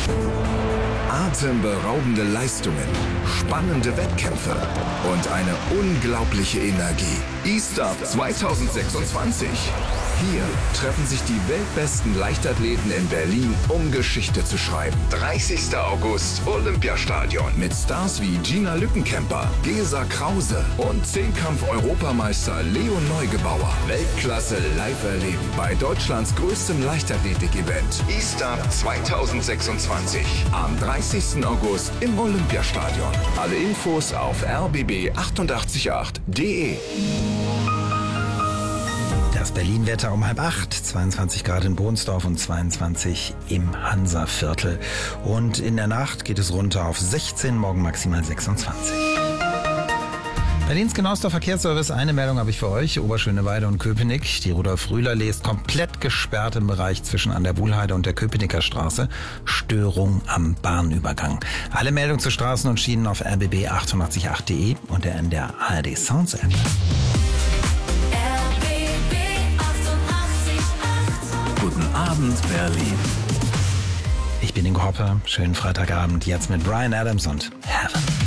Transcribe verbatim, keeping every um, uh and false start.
Atemberaubende Leistungen, spannende Wettkämpfe und eine unglaubliche Energie. E-Start zwanzig sechsundzwanzig. Hier treffen sich die weltbesten Leichtathleten in Berlin, um Geschichte zu schreiben. dreißigster August, Olympiastadion. Mit Stars wie Gina Lückenkämper, Gesa Krause und Zehnkampf-Europameister Leon Neugebauer. Weltklasse live erleben bei Deutschlands größtem Leichtathletik-Event. E-Start zwanzig sechsundzwanzig. Am dreißigsten August im Olympiastadion. Alle Infos auf r b b achtundachtzig punkt acht punkt d e. Das Berlin-Wetter um halb acht, zweiundzwanzig Grad in Bohnsdorf und zweiundzwanzig im Hansa-Viertel. Und in der Nacht geht es runter auf sechzehn, morgen maximal sechsundzwanzig. Berlins genauester Verkehrsservice, eine Meldung habe ich für euch. Oberschöneweide und Köpenick. Die Rudolf-Rühler-Allee ist komplett gesperrt im Bereich zwischen an der Wuhlheide und der Köpenicker Straße. Störung am Bahnübergang. Alle Meldungen zu Straßen und Schienen auf r b b achtundachtzig punkt acht punkt d e und der in der A R D Sounds App. Guten Abend, Berlin. Ich bin Ingo Hoppe. Schönen Freitagabend jetzt mit Bryan Adams und Heaven.